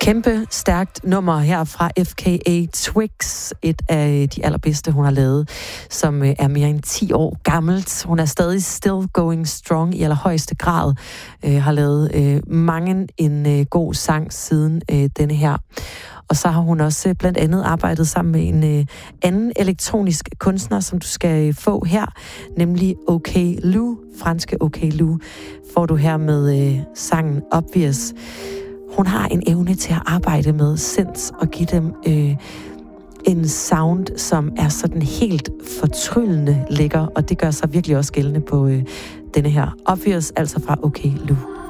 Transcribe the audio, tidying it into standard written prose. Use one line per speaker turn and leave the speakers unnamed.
Kæmpe stærkt nummer her fra FKA Twigs, et af de allerbedste, hun har lavet, som er mere end 10 år gammelt. Hun er stadig still going strong i allerhøjeste grad, har lavet mange en god sang siden denne her. Og så har hun også blandt andet arbejdet sammen med en anden elektronisk kunstner, som du skal få her, nemlig OK Lou, franske OK Lou, får du her med sangen Obvious. Hun har en evne til at arbejde med synths og give dem en sound, som er sådan helt fortryllende lækker, og det gør sig virkelig også gældende på denne her Obvious, altså fra OK Lou.